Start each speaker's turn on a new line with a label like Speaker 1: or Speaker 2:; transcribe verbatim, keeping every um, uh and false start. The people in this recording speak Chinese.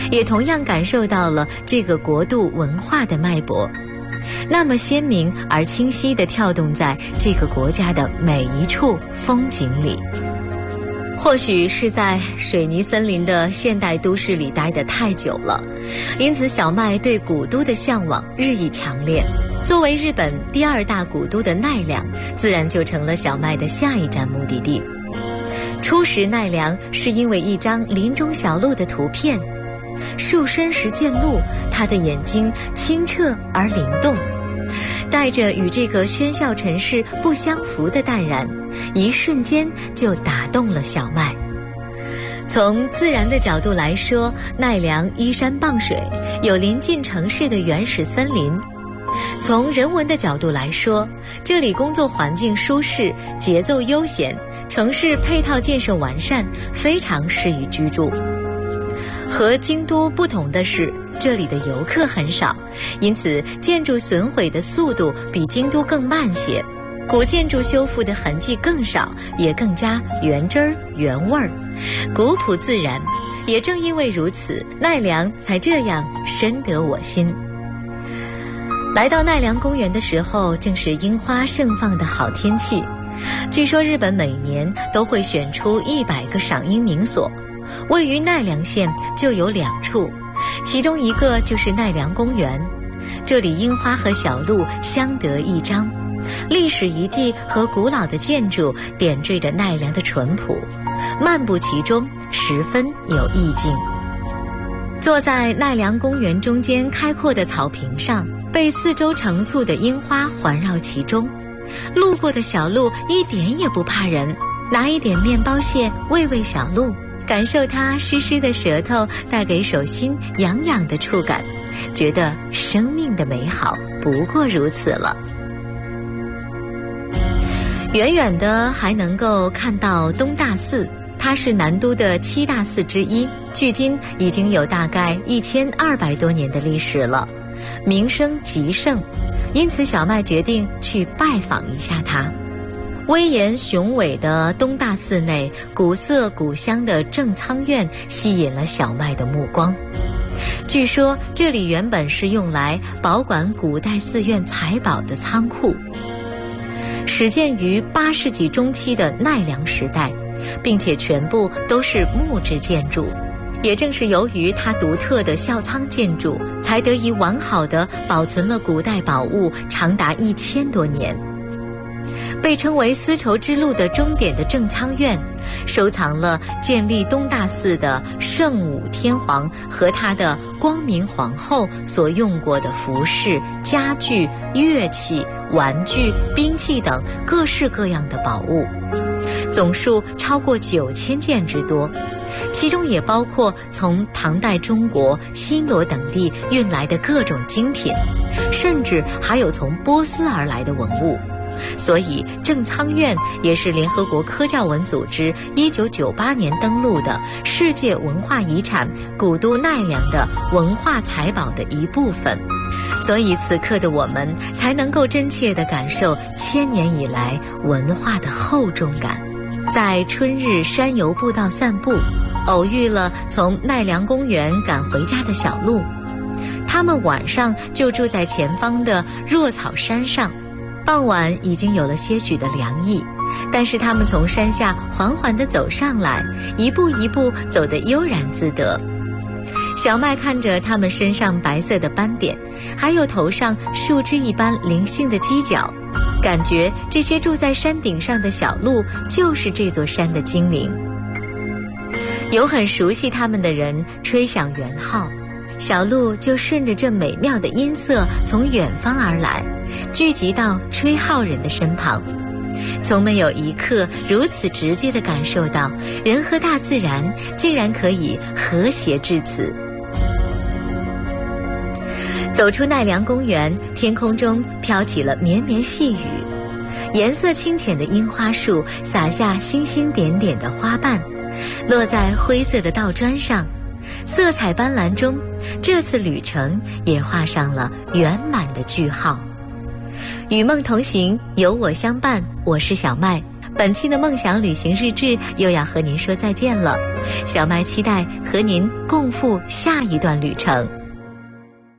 Speaker 1: 也同样感受到了这个国度文化的脉搏，那么鲜明而清晰地跳动在这个国家的每一处风景里。或许是在水泥森林的现代都市里待得太久了，因此小麦对古都的向往日益强烈。作为日本第二大古都的奈良，自然就成了小麦的下一站目的地。初识奈良是因为一张林中小路的图片，树深时见鹿，他的眼睛清澈而灵动，带着与这个喧嚣城市不相符的淡然，一瞬间就打动了小麦。从自然的角度来说，奈良依山傍水，有临近城市的原始森林；从人文的角度来说，这里工作环境舒适，节奏悠闲，城市配套建设完善，非常适宜居住。和京都不同的是，这里的游客很少，因此建筑损毁的速度比京都更慢些，古建筑修复的痕迹更少，也更加原汁儿原味儿，古朴自然。也正因为如此，奈良才这样深得我心。来到奈良公园的时候，正是樱花盛放的好天气。据说日本每年都会选出一百个赏樱名所，位于奈良县就有两处，其中一个就是奈良公园。这里樱花和小路相得益彰，历史遗迹和古老的建筑点缀着奈良的淳朴，漫步其中十分有意境。坐在奈良公园中间开阔的草坪上，被四周成簇的樱花环绕其中，路过的小鹿一点也不怕人，拿一点面包屑喂喂小鹿，感受它湿湿的舌头带给手心痒痒的触感，觉得生命的美好不过如此了。远远的还能够看到东大寺，它是南都的七大寺之一，距今已经有大概一千二百多年的历史了，名声极盛，因此小麦决定去拜访一下它。威严雄伟的东大寺内，古色古香的正仓院吸引了小麦的目光。据说这里原本是用来保管古代寺院财宝的仓库，始建于八世纪中期的奈良时代，并且全部都是木质建筑。也正是由于它独特的校仓建筑，才得以完好地保存了古代宝物长达一千多年。被称为丝绸之路的终点的正仓院，收藏了建立东大寺的圣武天皇和他的光明皇后所用过的服饰、家具、乐器、玩具、兵器等各式各样的宝物，总数超过九千件之多，其中也包括从唐代中国、新罗等地运来的各种精品，甚至还有从波斯而来的文物。所以正仓院也是联合国科教文组织一九九八年登录的世界文化遗产古都奈良的文化财宝的一部分。所以此刻的我们才能够真切地感受千年以来文化的厚重感。在春日山游步道散步，偶遇了从奈良公园赶回家的小鹿，他们晚上就住在前方的若草山上。傍晚已经有了些许的凉意，但是他们从山下缓缓地走上来，一步一步走得悠然自得。小麦看着他们身上白色的斑点，还有头上树枝一般灵性的犄角，感觉这些住在山顶上的小鹿就是这座山的精灵。有很熟悉他们的人吹响圆号，小鹿就顺着这美妙的音色从远方而来，聚集到吹号人的身旁。从没有一刻如此直接地感受到人和大自然竟然可以和谐至此。走出奈良公园，天空中飘起了绵绵细雨，颜色清浅的樱花树洒下星星点点的花瓣，落在灰色的道砖上，色彩斑斓中，这次旅程也画上了圆满的句号。与梦同行，有我相伴，我是小麦。 本期的梦想旅行日志又要和您说再见了，小麦期待和您共赴下一段旅程。